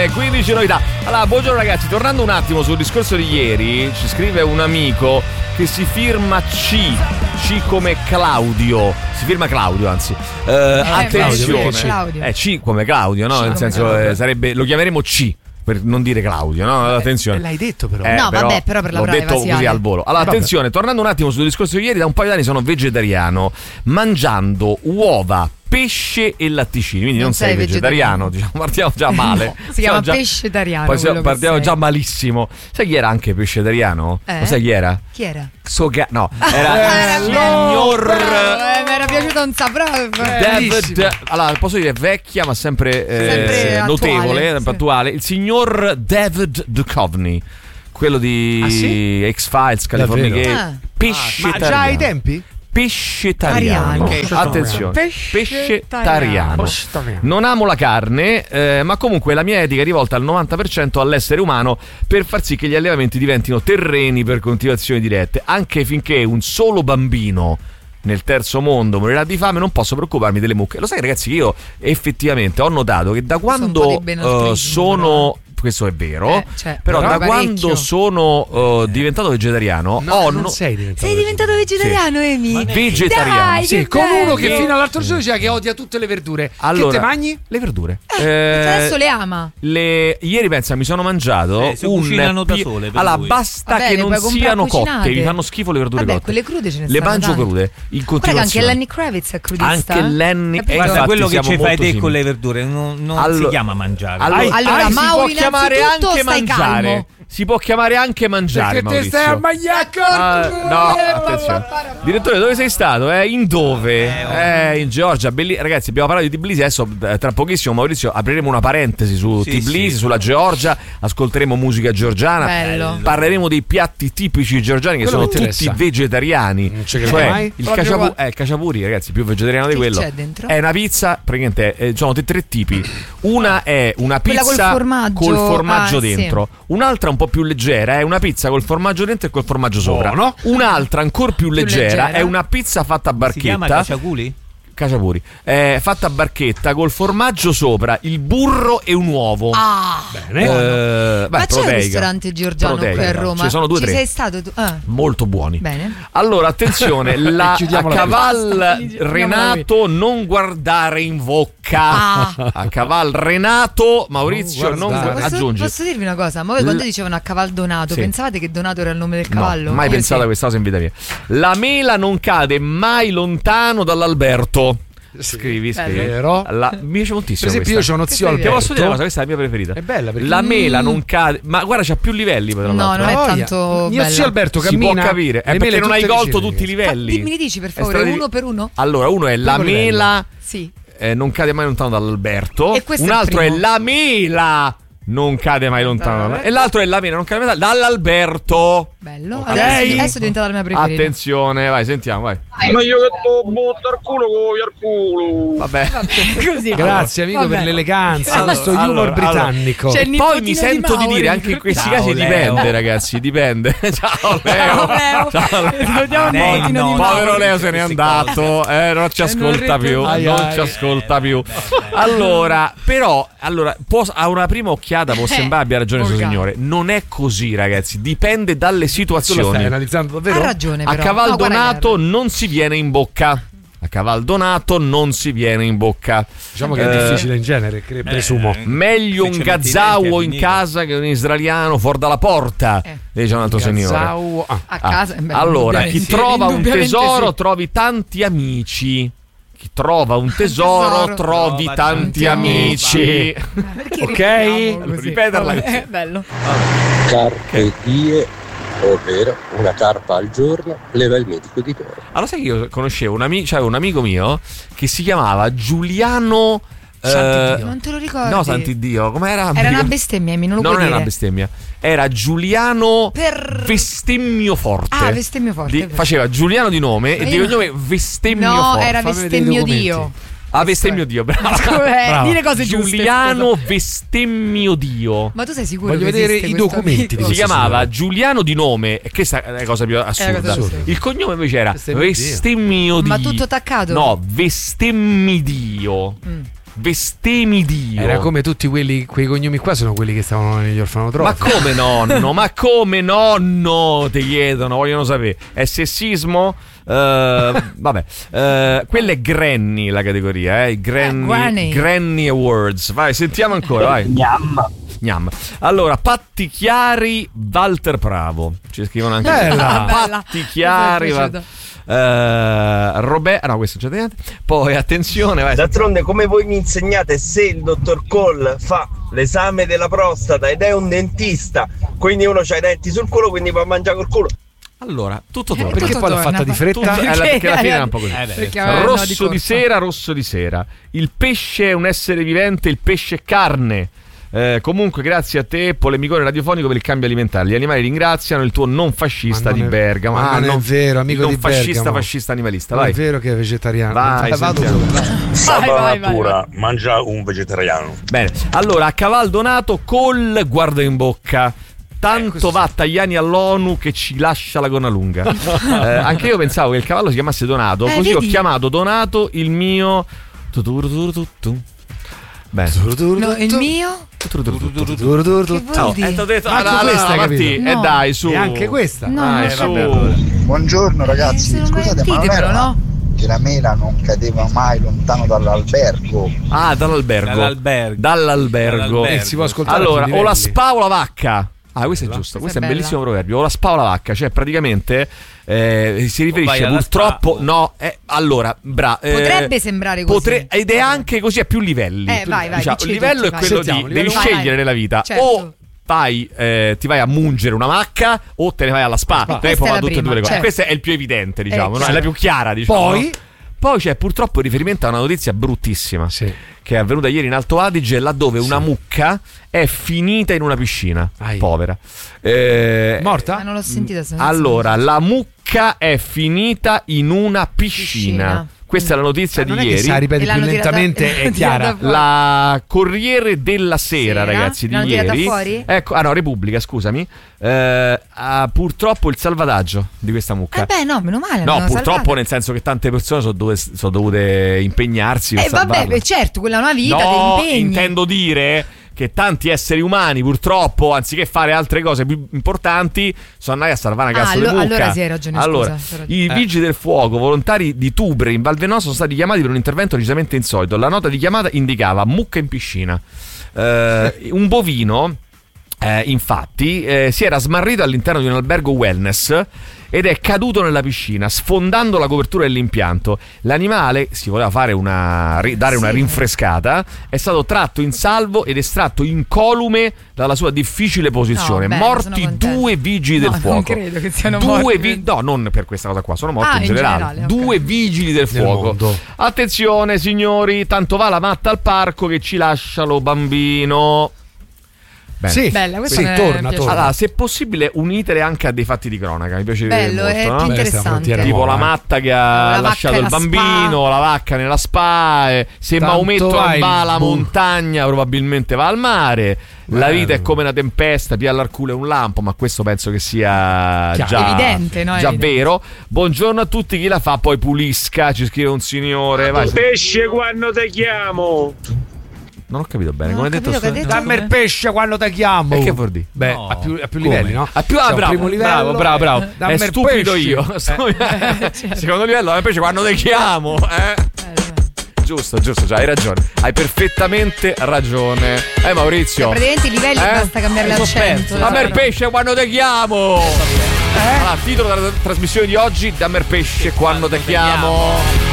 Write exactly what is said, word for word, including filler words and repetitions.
alle quindici novità. Allora, buongiorno ragazzi, tornando un attimo sul discorso di ieri, ci scrive un amico che si firma C, C come Claudio, si firma Claudio anzi, eh, eh, attenzione, Claudio. Eh, C come Claudio, no? C Nel senso eh, sarebbe, lo chiameremo C. Per non dire Claudio, no? Attenzione. Eh, l'hai detto però. Eh, no, però, vabbè, però per la l'ho privacy, detto così Ale. al volo. Allora, attenzione, tornando un attimo sul discorso di ieri, da un paio di anni sono vegetariano, mangiando uova, pesce e latticini, quindi non, non sei, sei vegetariano, vegetariano, diciamo, partiamo già male. No, si chiama già, pescetariano. Poi partiamo già malissimo. Sai chi era anche pescetariano? Eh? Lo sai chi era? Chi era? Soga- no, era il signor eh, mi era piaciuto un saprò. David, allora posso dire vecchia ma sempre, eh, sempre notevole, attuale, sì. attuale, il signor David Duchovny, quello di ah, sì? X-Files, California, ah. pescetariano. Ma già ai tempi? Pescetariano, okay. Attenzione, pescetariano. pescetariano. Non amo la carne, eh, ma comunque la mia etica è rivolta al novanta per cento all'essere umano per far sì che gli allevamenti diventino terreni per coltivazioni dirette, anche finché un solo bambino nel terzo mondo morirà di fame, non posso preoccuparmi delle mucche. Lo sai ragazzi che io effettivamente ho notato che da quando uh, sono questo è vero, eh, cioè, però, però da parecchio. quando sono uh, diventato vegetariano no, ho non no... sei diventato sei diventato vegetariano, sì. Emi? Vegetariano. Dai, sì, che con bello. uno che fino all'altro giorno diceva che odia tutte le verdure. Allora, che te mangi? Le verdure. Eh, eh, adesso le ama. Le... Ieri pensa mi sono mangiato eh, si un cucinano pi... da sole per allora lui. basta Vabbè, che le non puoi siano comprare cotte, cucinate. mi fanno schifo le verdure Vabbè, cotte. quelle crude ce ne le stanno mangio tante. crude in Guarda che continuazione. anche Lenny Kravitz è crudista. Anche Lenny Capito? Guarda, infatti quello che siamo ci fai molto te simili. con le verdure non, non Allora- si chiama mangiare. Allora, Allora, ah, si Mauro, può chiamare innanzitutto anche stai mangiare. calmo. Si può chiamare anche mangiare, Perché te Maurizio. stai a mangiare Ah, no, attenzione. Direttore, dove sei stato? Eh, in dove? Eh, in Georgia. Belli- Ragazzi, abbiamo parlato di Tbilisi. Adesso, tra pochissimo, Maurizio, apriremo una parentesi su Sì, Tbilisi, sì. sulla Georgia. Ascolteremo musica georgiana. Bello. Parleremo dei piatti tipici georgiani che Quello sono mi interessa. tutti vegetariani. Non ci credo Cioè, mai. il Proprio caciapu- qua. eh, il caciapuri, ragazzi, più vegetariano di Che quello. c'è dentro? È una pizza, praticamente eh, sono tre, tre tipi. Una è una Quella pizza col formaggio. col formaggio Ah, sì. dentro. Un'altra un po' più leggera è una pizza col formaggio dentro e col formaggio sopra. Buono. Un'altra ancora più leggera, leggera. è una pizza fatta a Si chiama barchetta. caciaculi? Caciapuri. È fatta a barchetta col formaggio sopra, il burro e un uovo. Ah, Bene. Eh, beh, ma c'è un proteica. ristorante georgiano qui Proteica. a Roma? Ci sono due o Ci tre. sei stato tu? Ah. Molto buoni. Bene. Allora, attenzione, la, a Chiudiamo la caval pizza. Renato non guardare in bocca. Ah. A caval Renato, Maurizio Non non guardare. gu- Posso, aggiungi. posso dirvi una cosa? Ma voi quando L- dicevano a caval Donato, Sì. pensavate che Donato era il nome del cavallo? No, mai Io pensato sì. a questa cosa in vita mia. La mela non cade mai lontano dall'Alberto. Scrivi, scrivi. Vero. La, mi piace moltissimo. Per esempio, io questa. ho uno zio Questa è Ti Alberto. posso dire una cosa, questa è la mia preferita. È bella perché La mela Mm. non cade, ma guarda, c'ha più livelli. Tra No, l'altro. non è Voglia. tanto Mio bella. zio Alberto Si cammina. può capire, è le perché mele non hai tutte colto vicine. tutti i livelli. Mi dici per È favore, stradi- uno per uno? Allora, uno è la Primo livello. mela Sì. eh, non cade mai lontano dall'Alberto. E questo Un è il altro è, primo. la mela non cade mai lontano dall'Alberto. E l'altro è la mela non cade mai dall'Alberto. Bello. Ok. Adesso, adesso è diventata la mia preferita. Attenzione, vai, sentiamo, vai. Ma io che tu butto il culo con il culo. Vabbè. Così. Grazie amico Vabbè. per l'eleganza, Allora, questo humor allora, britannico. C'è il Poi nipotino mi sento di, Mauri. dire anche in questi Ciao, casi Leo. dipende, ragazzi, dipende. Ciao Leo. Ciao, Leo. Ciao, Leo. Salutiamo il Lei nipotino no. di Mauri. Povero Leo se n'è andato, eh, non ci non ascolta rete- più, Ai, non ai. ci ascolta più. Allora, però, allora, può- a una prima occhiata può Eh, sembrare abbia ragione questo volgare. signore. Non è così, ragazzi, dipende dalle Tu lo stai situazioni. analizzando Ha davvero? ragione A però. caval No, guarda donato che- non si viene in bocca. A caval donato non si viene in bocca. Diciamo che è Eh, difficile in genere, cre- presumo. Meglio Se un ci metti gazzao dentro è in finito. casa che un israeliano fuori dalla porta, Eh. dice un altro signore. Gazzao- ah. A Ah, casa. beh, allora, chi indubbiamente sì, trova un indubbiamente tesoro sì. trovi tanti amici. Chi trova un tesoro, Tesoro. trovi Trova tanti tanti amici. Perché Ok? ripetiamo così? Ripeterla Vabbè, così. è bello. Carpe die, ovvero una carpa al giorno, leva il medico di toro. Allora sai che io conoscevo un, ami- cioè un amico mio che si chiamava Giuliano Sant'Iddio. Non te lo ricordi? No, Sant'Iddio, com'era? Era una bestemmia, Emi, non lo No, puoi non era dire. una bestemmia. Era Giuliano Per- Bestemmio Forte. Ah, bestemmio forte. Di- è vero. faceva Giuliano di nome e Ma di io- cognome Bestemmio No, Forte. era Fammi vedere i bestemmio documenti. Dio. Ah, Bestemmio Dio, bravo. Com'è? Bravo. Dire cose giuste. Giuliano scusa. Bestemmio Dio. Ma tu sei sicuro Voglio che vedere esiste i questo documenti amico? di Si questo chiamava signore. Giuliano di nome, e questa è la cosa più assurda. cosa assurda. Il cognome invece era Bestemmio Dio. Bestemmio Dio. Ma tutto attaccato? No, Bestemmidio. Mm. bestemi Dio. Era come tutti quelli, quei cognomi qua sono quelli che stavano negli orfanotrofi. Ma come nonno? Ma come nonno? Ti chiedono, vogliono sapere. È sessismo? Uh, vabbè, uh, quella è Granny la categoria, eh? Granny, Granny. Granny Awards. Vai, sentiamo ancora, vai. Gnam. Gnam. Allora, Patti Chiari, Walter Bravo. Ci scrivono anche Bella. Patti Chiari, Mi è Val- uh, Roberto. No, questo non c'è niente. Poi attenzione, vai. D'altronde, come voi mi insegnate, se il dottor Cole fa l'esame della prostata ed è un dentista, quindi uno c'ha i denti sul culo, quindi può mangiare col culo. Allora, tutto Eh, torna. Perché tutto poi l'ha torna. fatta di fretta? Tutto- eh, la- perché alla fine era un po' così. Eh, beh. Perché aveva- no, Rosso di di, corsa. sera, rosso di sera. Il pesce è un essere vivente, il pesce è carne. Eh, comunque, grazie a te, polemicone radiofonico per il cambio alimentare. Gli animali ringraziano il tuo non fascista Ma di non è- Bergamo. ma Ah, non è vero, amico non di fascista, Bergamo. fascista animalista. Non Vai. è vero che è vegetariano. Vai, Dai, vado sentiamo. dove? Vai, vai, vai, vai. mangia un vegetariano. Bene, allora a Cavaldonato col guardo in bocca. Tanto va Tajani all'ONU che ci lascia la gonna lunga. eh, anche io pensavo che il cavallo si chiamasse Donato, Eh, così ho vedi? chiamato Donato il mio. Tuturu-tuturu-tuttu. Bene. No, il mio? Tuturu-tuturu-tuttu. Dur, dur, dur. Che vuol Oh, dire? eh, t'ho detto, Anche ah, no, questa no, hai Martì, capito? eh No. dai, su. E anche questa. No, Dai, non su. sapevo. Buongiorno ragazzi, Eh, se non scusate ma non ditemelo, era no? che la mela non cadeva mai lontano dall'albergo? Ah, dall'albergo. Dall'albergo. Dall'albergo. Dall'albergo. Eh, si può ascoltare Allora, a tutti i o la livelli. spa o la vacca. Ah, questo è giusto, Questa questo è è un bellissimo bella. proverbio. O la spa o la vacca, cioè praticamente eh, si riferisce vai alla purtroppo. spa. No, eh, allora, bra, eh, Potrebbe sembrare così. potre- ed è anche così a più livelli. Eh, vai, vai, Diciamo, dici il livello tutti, è vai. quello Sentiamo, di devi livello- Vai, scegliere vai. nella vita Certo. o vai, eh, ti vai a mungere una vacca o te ne vai alla spa. Spa. Te ne Questa puoi è fare la tutte e due le prima, cose. certo. Questo è il più evidente, diciamo, Eh, no? È la più chiara, diciamo. Poi? no? Poi c'è purtroppo il riferimento a una notizia bruttissima Sì. che è avvenuta ieri in Alto Adige, laddove una mucca è finita in una piscina. Ai. Povera. Eh, Morta? Ma non l'ho sentita. se- allora, la mucca è finita in una piscina. Piscina. Questa è la notizia Ma non di è che ieri. se la ripeti E più l'hanno tirata- lentamente l'hanno è chiara. tirata fuori. La Corriere della Sera, Sera? ragazzi, di L'hanno tirata ieri. fuori? Ecco, ah no, Repubblica, scusami. Eh, ha purtroppo il salvataggio di questa mucca. Eh beh, no, meno male. No, l'hanno purtroppo salvata. nel senso che tante persone sono dovute, sono dovute impegnarsi per Eh vabbè, salvarla. beh, certo, quella è una vita, No, ti impegni. intendo dire che tanti esseri umani purtroppo, anziché fare altre cose più importanti, sono andati a salvare una Ah, cazzo allo- di mucca. allora sì, hai ragione, Allora, scusa, hai ragione. i vigili del fuoco volontari di Tubre in Val Venosa sono stati chiamati per un intervento decisamente insolito. La nota di chiamata indicava mucca in piscina. Eh, un bovino Eh, infatti eh, si era smarrito all'interno di un albergo wellness ed è caduto nella piscina sfondando la copertura dell'impianto. L'animale, si voleva fare una, ri- dare una Sì. rinfrescata, è stato tratto in salvo ed estratto incolume dalla sua difficile posizione. No, bene, sono morti contenta. due vigili No, del fuoco. non credo che siano due morti. vi- no, non per questa cosa qua, sono morti Ah, in in generale. generale, ok. Due vigili del Nel fuoco. mondo. Attenzione signori, tanto va la matta al parco che ci lascia lo bambino. Bene. Sì, Bella, questa sì, mi è torna, piaciuta. torna. Allora, se possibile, unitele anche a dei fatti di cronaca. Mi piace Bello, molto, è no? più Beh, interessante. questa frontiera Tipo nuova, la eh. matta che La ha vacca lasciato e il la bambino, spa. la vacca nella spa. eh, Se Tanto Maometto va non il va alla bu- montagna, probabilmente va al mare. La Bello. vita è come una tempesta, pia all'arcule un lampo, ma questo penso che sia Chiaro. già, Evidente, no? già Evidente. vero. Buongiorno a tutti, chi la fa poi pulisca, ci scrive un signore. Vai. Pesce quando ti chiamo. Non ho capito bene, Non come ho hai detto? capito che hai detto. Dammi il pesce quando ti chiamo. E che vuol dire? Beh, No. a più, a più Come? livelli, no? Ah, più, ah, C'è un bravo, primo livello, bravo, bravo, bravo. eh, dammi È il stupido pesce. io. certo. Secondo livello, è invece quando ti chiamo, eh? Giusto, giusto, già, hai ragione. Hai perfettamente ragione. Eh, Maurizio. Praticamente i livelli Eh? basta cambiare Mi sono l'accento. perso. Dammi il pesce quando ti chiamo. Allora, titolo della trasmissione di oggi: Dammi il pesce quando ti chiamo.